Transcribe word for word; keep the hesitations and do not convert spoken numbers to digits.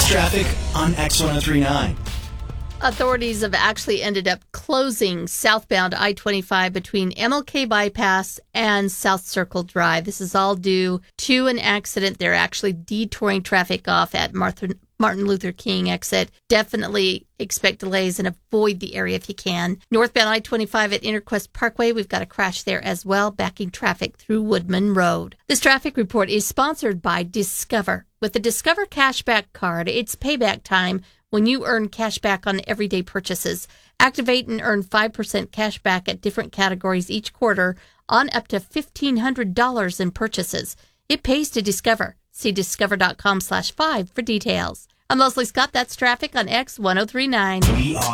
Next traffic on X one oh three point nine. Authorities have actually ended up closing southbound I twenty-five between M L K Bypass and South Circle Drive. This is all due to an accident. They're actually detouring traffic off at Martin, Martin Luther King exit. Definitely expect delays and avoid the area if you can. Northbound I twenty-five at Interquest Parkway, we've got a crash there as well, backing traffic through Woodman Road. This traffic report is sponsored by Discover. With the Discover Cashback Card, it's payback time when you earn cash back on everyday purchases. Activate and earn five percent cash back at different categories each quarter on up to fifteen hundred dollars in purchases. It pays to Discover. See discover.com slash five for details. I'm Leslie Scott. That's traffic on X one oh three point nine. We are